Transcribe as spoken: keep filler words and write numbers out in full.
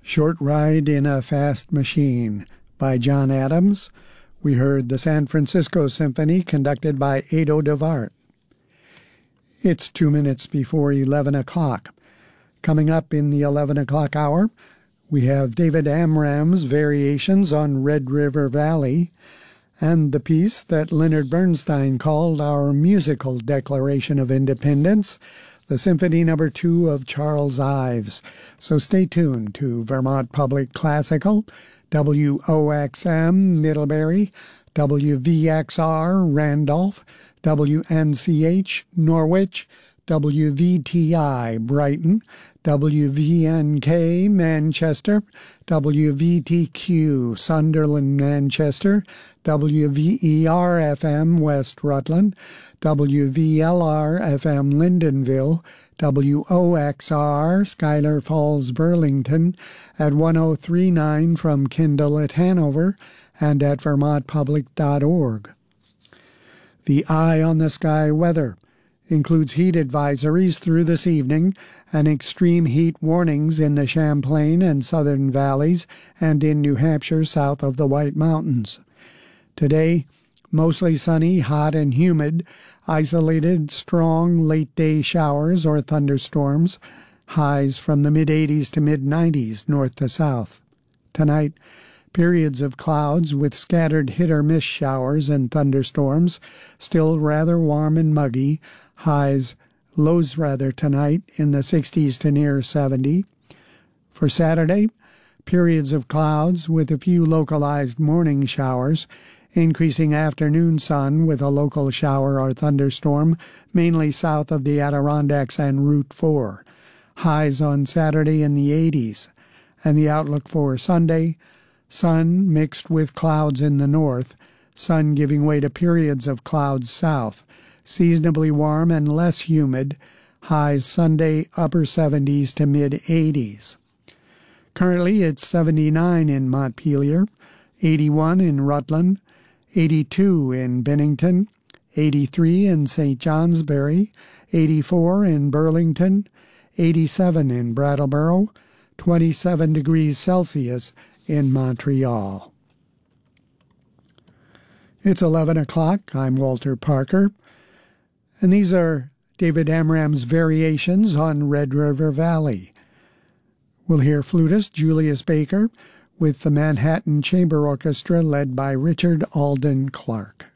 Short Ride in a Fast Machine by John Adams. We heard the San Francisco Symphony conducted by Ado Devart. It's two minutes before eleven o'clock. Coming up in the eleven o'clock hour, we have David Amram's variations on Red River Valley and the piece that Leonard Bernstein called our musical Declaration of Independence, the Symphony Number Two of Charles Ives. So stay tuned to Vermont Public Classical, W O X M Middlebury, W V X R Randolph, W N C H Norwich, W V T I Brighton, W V N K Manchester, W V T Q Sunderland Manchester, W V E R F M West Rutland, W V L R F M Lyndonville, W O X R Schuyler Falls Burlington, at one oh three point nine from Kindle at Hanover, and at vermont public dot org. The Eye on the Sky weather includes heat advisories through this evening and extreme heat warnings in the Champlain and Southern Valleys and in New Hampshire south of the White Mountains. Today, mostly sunny, hot and humid, isolated, strong late-day showers or thunderstorms, highs from the mid-eighties to mid-nineties north to south. Tonight, periods of clouds with scattered hit-or-miss showers and thunderstorms, still rather warm and muggy, highs, lows rather tonight in the sixties to near seventy. For Saturday, periods of clouds with a few localized morning showers, increasing afternoon sun with a local shower or thunderstorm, mainly south of the Adirondacks and Route four. Highs on Saturday in the eighties. And the outlook for Sunday, sun mixed with clouds in the north, sun giving way to periods of clouds south, seasonably warm and less humid, highs Sunday upper seventies to mid-eighties. Currently it's seventy-nine in Montpelier, eighty-one in Rutland, eighty-two in Bennington, eighty-three in Saint Johnsbury, eighty-four in Burlington, eighty-seven in Brattleboro, twenty-seven degrees Celsius in Montreal. It's eleven o'clock. I'm Walter Parker, and these are David Amram's variations on Red River Valley. We'll hear flutist Julius Baker with the Manhattan Chamber Orchestra led by Richard Alden Clark.